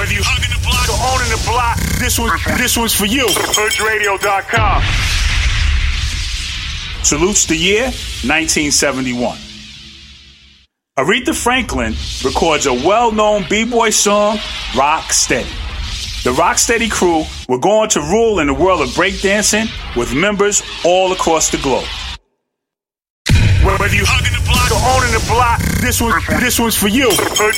Whether you hugging the block or owning the block, this one's for you. HoodRadio.com. Salutes the year 1971. Aretha Franklin records a well-known b-boy song, Rock Steady. The Rock Steady crew were going to rule in the world of breakdancing with members all across the globe. Whether you hugging the block or owning the block, this one's for you.